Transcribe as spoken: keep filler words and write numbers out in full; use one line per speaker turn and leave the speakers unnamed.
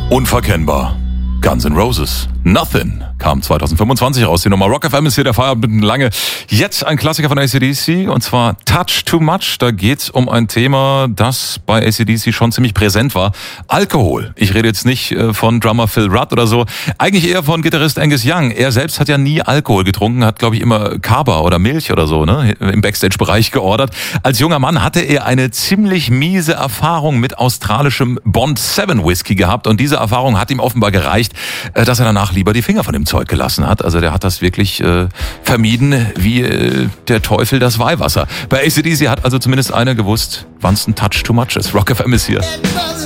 Unverkennbar. Guns N' Roses. Nothing kam zwanzig fünfundzwanzig raus. Die Nummer Rock F M ist hier der Feierabend mit lange. Jetzt ein Klassiker von A C D C und zwar Touch Too Much. Da geht's um ein Thema, das bei A C D C schon ziemlich präsent war. Alkohol. Ich rede jetzt nicht von Drummer Phil Rudd oder so. Eigentlich eher von Gitarrist Angus Young. Er selbst hat ja nie Alkohol getrunken, hat glaube ich immer Kaba oder Milch oder so, ne, im Backstage-Bereich geordert. Als junger Mann hatte er eine ziemlich miese Erfahrung mit australischem Bond sieben Whisky gehabt und diese Erfahrung hat ihm offenbar gereicht, dass er danach lieber die Finger von dem Zeug gelassen hat. Also der hat das wirklich äh, vermieden wie äh, der Teufel das Weihwasser. Bei A C D C hat also zumindest einer gewusst, wann es ein Touch Too Much ist. Rock F M ist hier.